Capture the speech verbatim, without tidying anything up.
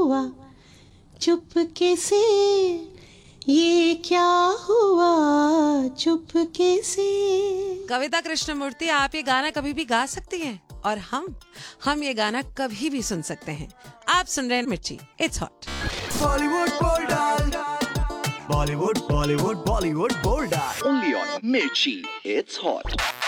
हुआ चुपके से, ये क्या हुआ चुपके से। कविता कृष्णमूर्ति, आप ये गाना कभी भी गा सकती हैं और हम हम ये गाना कभी भी सुन सकते हैं। आप सुन रहे हैं मिर्ची, it's hot. Bollywood बोल्डाल, Bollywood Bollywood Bollywood बोल्डाल, Only on Mirchi. It's hot.